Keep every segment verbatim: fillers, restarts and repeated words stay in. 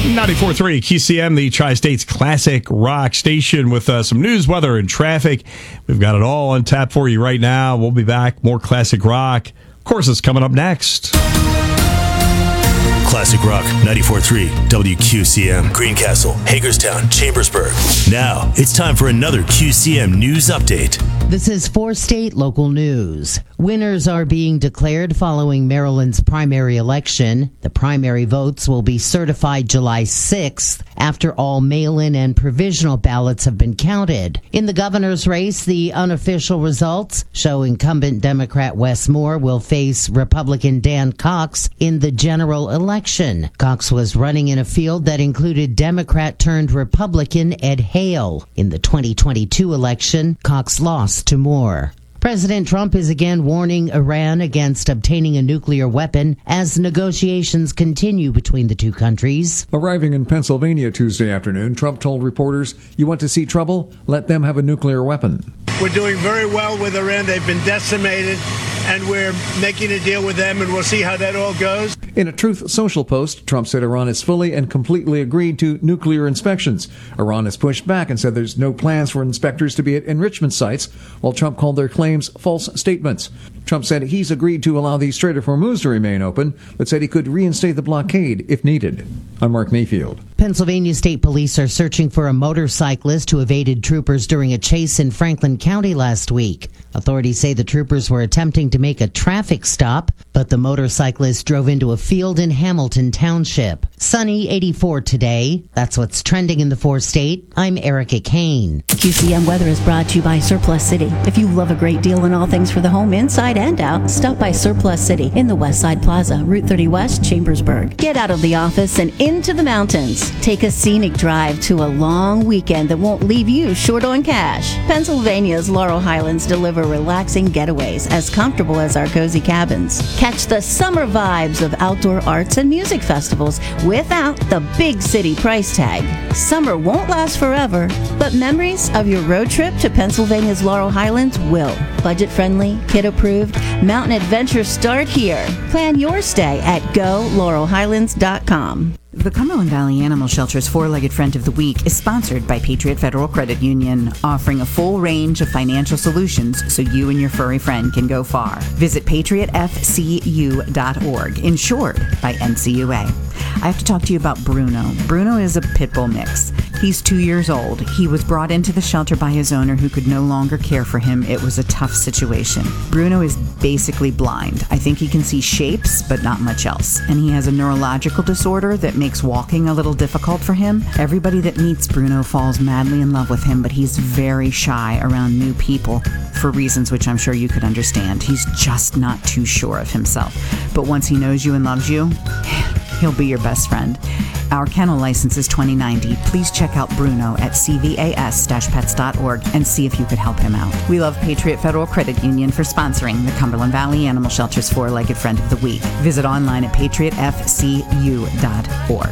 ninety-four point three Q C M, the Tri-State's classic rock station, with uh, some news, weather, and traffic. We've got it all on tap for you right now. We'll be back. More classic rock. Of course, it's coming up next. Classic Rock ninety-four point three W Q C M, Greencastle, Hagerstown, Chambersburg. Now it's time for another Q C M News Update. This is four state local news. Winners are being declared following Maryland's primary election. The primary votes will be certified July sixth after all mail-in and provisional ballots have been counted. In the governor's race, the unofficial results show incumbent Democrat Wes Moore will face Republican Dan Cox in the general election. Cox was running in a field that included Democrat turned Republican Ed Hale. In the twenty twenty-two election, Cox lost to Moore. President Trump is again warning Iran against obtaining a nuclear weapon as negotiations continue between the two countries. Arriving in Pennsylvania Tuesday afternoon, Trump told reporters, "You want to see trouble? Let them have a nuclear weapon." We're doing very well with Iran. They've been decimated, and we're making a deal with them, and we'll see how that all goes. In a Truth Social post, Trump said Iran has fully and completely agreed to nuclear inspections. Iran has pushed back and said there's no plans for inspectors to be at enrichment sites, while Trump called their claims false statements. Trump said he's agreed to allow the Strait of Hormuz to remain open, but said he could reinstate the blockade if needed. I'm Mark Mayfield. Pennsylvania State Police are searching for a motorcyclist who evaded troopers during a chase in Franklin County last week. Authorities say the troopers were attempting to make a traffic stop, but the motorcyclist drove into a field in Hamilton Township. Sunny, eighty-four today. That's what's trending in the four-state. I'm Erica Kane. Q C M Weather is brought to you by Surplus City. If you love a great deal on all things for the home, inside and out, stop by Surplus City in the West Side Plaza, Route thirty West, Chambersburg. Get out of the office and into the mountains. Take a scenic drive to a long weekend that won't leave you short on cash. Pennsylvania's Laurel Highlands deliver relaxing getaways as comfortable as our cozy cabins. Catch the summer vibes of outdoor arts and music festivals without the big city price tag. Summer won't last forever, but memories of your road trip to Pennsylvania's Laurel Highlands will. Budget-friendly, kid-approved, mountain adventures start here. Plan your stay at go laurel highlands dot com. The Cumberland Valley Animal Shelter's Four-Legged Friend of the Week is sponsored by Patriot Federal Credit Union, offering a full range of financial solutions so you and your furry friend can go far. Visit patriot f c u dot org, insured by N C U A. I have to talk to you about Bruno. Bruno is a pit bull mix. He's two years old. He was brought into the shelter by his owner who could no longer care for him. It was a tough situation. Bruno is basically blind. I think he can see shapes, but not much else. And he has a neurological disorder that makes walking a little difficult for him. Everybody that meets Bruno falls madly in love with him, but he's very shy around new people for reasons which I'm sure you could understand. He's just not too sure of himself. But once he knows you and loves you, he'll be your best friend. Our kennel license is twenty ninety. Please check out Bruno at c v a s dash pets dot org and see if you could help him out. We love Patriot Federal Credit Union for sponsoring the Cumberland Valley Animal Shelter's Four-Legged Friend of the Week. Visit online at patriot f c u dot org.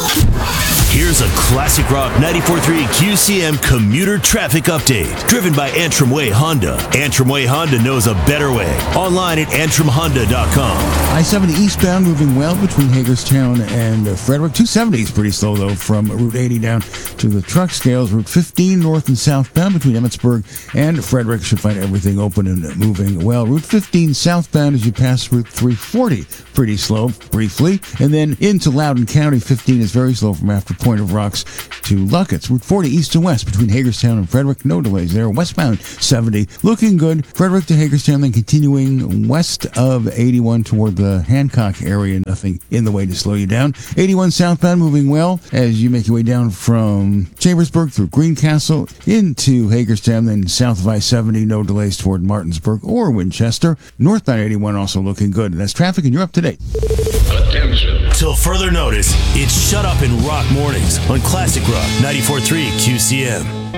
Here's a Classic Rock ninety-four point three Q C M commuter traffic update, driven by Antrim Way Honda. Antrim Way Honda knows a better way. Online at antrim honda dot com. I seventy eastbound moving well between Hagerstown and uh, Frederick. two seventy is pretty slow, though, from Route eighty down to the truck scales. Route fifteen north and southbound between Emmitsburg and Frederick should find everything open and moving well. Route fifteen southbound as you pass Route three forty, pretty slow, briefly. And then into Loudoun County, fifteen is very slow from after Point of Rocks to Luckett's. Route forty east to west between Hagerstown and Frederick, no delays there. Westbound seventy, looking good. Frederick to Hagerstown, then continuing west of eighty-one toward the Hancock area, nothing in the way to slow you down. eighty-one southbound moving well as you make your way down from Chambersburg through Greencastle into Hagerstown, then south of I seventy, no delays toward Martinsburg or Winchester. Northbound eighty-one also looking good. That's traffic, and you're up to date. Attention. Till further notice, it's Shut Up and Rock Mornings on Classic Rock ninety-four point three Q C M.